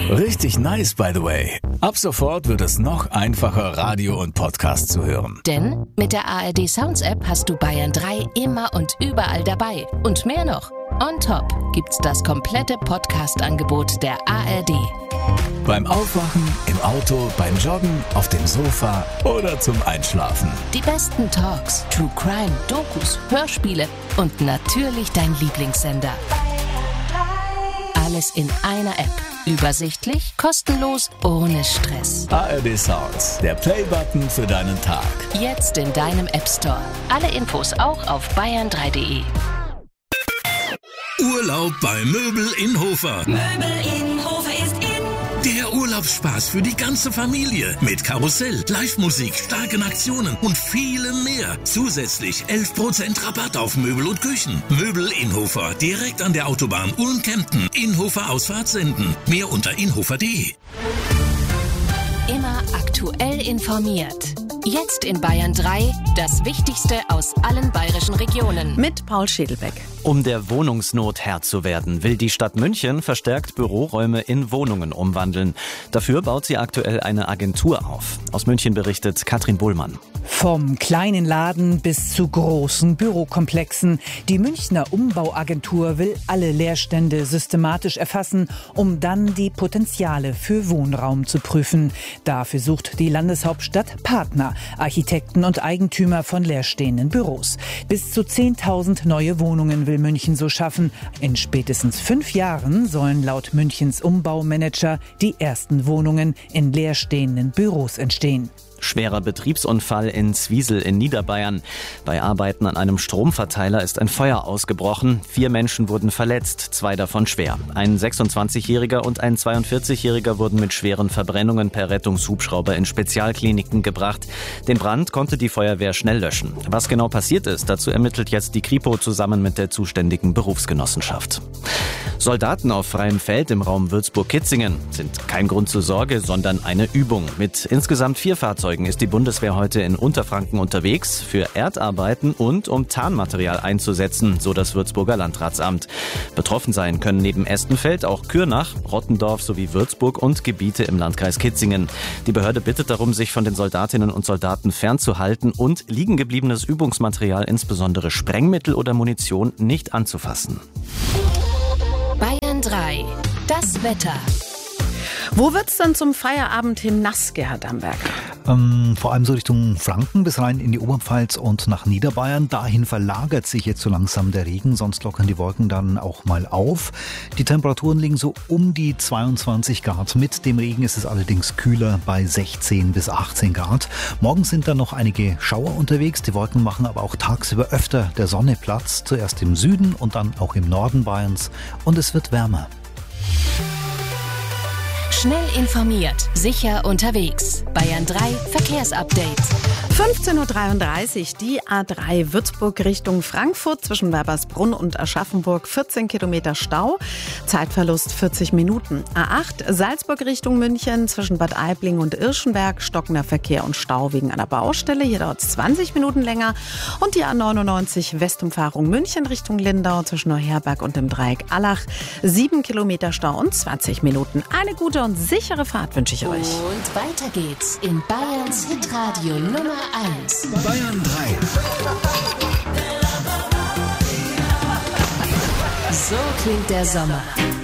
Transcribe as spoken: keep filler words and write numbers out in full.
Richtig nice, by the way. Ab sofort wird es noch einfacher, Radio und Podcast zu hören. Denn mit der A R D Sounds App hast du Bayern drei immer und überall dabei. Und mehr noch. On top gibt's das komplette Podcast-Angebot der A R D. Beim Aufwachen, im Auto, beim Joggen, auf dem Sofa oder zum Einschlafen. Die besten Talks, True Crime, Dokus, Hörspiele und natürlich dein Lieblingssender. Alles in einer App. Übersichtlich, kostenlos, ohne Stress. A R D Sounds, der Play-Button für deinen Tag. Jetzt in deinem App Store. Alle Infos auch auf bayern drei punkt de. Urlaub bei Möbel in Hofer. Möbel in Hofer ist in. Der Urlaubsspaß für die ganze Familie. Mit Karussell, Live-Musik, starken Aktionen und vielem mehr. Zusätzlich elf Prozent Rabatt auf Möbel und Küchen. Möbel in Hofer, direkt an der Autobahn Ulm-Kempten. Inhofer Ausfahrt senden. Mehr unter inhofer punkt de. Immer aktuell informiert. Jetzt in Bayern drei, das Wichtigste aus allen bayerischen Regionen. Mit Paul Schädelbeck. Um der Wohnungsnot Herr zu werden, will die Stadt München verstärkt Büroräume in Wohnungen umwandeln. Dafür baut sie aktuell eine Agentur auf. Aus München berichtet Katrin Bohlmann. Vom kleinen Laden bis zu großen Bürokomplexen. Die Münchner Umbauagentur will alle Leerstände systematisch erfassen, um dann die Potenziale für Wohnraum zu prüfen. Dafür sucht die Landeshauptstadt Partner, Architekten und Eigentümer von leerstehenden Büros. Bis zu zehntausend neue Wohnungen will München so schaffen. In spätestens fünf Jahren sollen laut Münchens Umbaumanager die ersten Wohnungen in leerstehenden Büros entstehen. Schwerer Betriebsunfall in Zwiesel in Niederbayern. Bei Arbeiten an einem Stromverteiler ist ein Feuer ausgebrochen. Vier Menschen wurden verletzt, zwei davon schwer. Ein sechsundzwanzigjähriger und ein zweiundvierzigjähriger wurden mit schweren Verbrennungen per Rettungshubschrauber in Spezialkliniken gebracht. Den Brand konnte die Feuerwehr schnell löschen. Was genau passiert ist, dazu ermittelt jetzt die Kripo zusammen mit der zuständigen Berufsgenossenschaft. Soldaten auf freiem Feld im Raum Würzburg-Kitzingen sind kein Grund zur Sorge, sondern eine Übung. Mit insgesamt vier Fahrzeugen ist die Bundeswehr heute in Unterfranken unterwegs für Erdarbeiten und um Tarnmaterial einzusetzen, so das Würzburger Landratsamt. Betroffen sein können neben Estenfeld auch Kürnach, Rottendorf sowie Würzburg und Gebiete im Landkreis Kitzingen. Die Behörde bittet darum, sich von den Soldatinnen und Soldaten fernzuhalten und liegen gebliebenes Übungsmaterial, insbesondere Sprengmittel oder Munition, nicht anzufassen. Bayern drei. Das Wetter. Wo wird's dann zum Feierabend hin nass, Gerhard Damberg? Ähm, vor allem so Richtung Franken bis rein in die Oberpfalz und nach Niederbayern. Dahin verlagert sich jetzt so langsam der Regen, sonst lockern die Wolken dann auch mal auf. Die Temperaturen liegen so um die zweiundzwanzig Grad. Mit dem Regen ist es allerdings kühler bei sechzehn bis achtzehn Grad. Morgen sind dann noch einige Schauer unterwegs. Die Wolken machen aber auch tagsüber öfter der Sonne Platz. Zuerst im Süden und dann auch im Norden Bayerns. Und es wird wärmer. Schnell informiert, sicher unterwegs. Bayern drei Verkehrsupdate. fünfzehn Uhr dreiunddreißig, die A drei Würzburg Richtung Frankfurt zwischen Werbersbrunn und Aschaffenburg, vierzehn Kilometer Stau, Zeitverlust vierzig Minuten. A acht Salzburg Richtung München zwischen Bad Aibling und Irschenberg, stockender Verkehr und Stau wegen einer Baustelle, hier dauert es zwanzig Minuten länger. Und die A neunundneunzig Westumfahrung München Richtung Lindau zwischen Neuherberg und dem Dreieck Allach, sieben Kilometer Stau und zwanzig Minuten. Eine gute und sichere Fahrt wünsche ich euch. Und weiter geht's in Bayerns Hitradio Nummer eins. Bayern drei. So klingt der Sommer.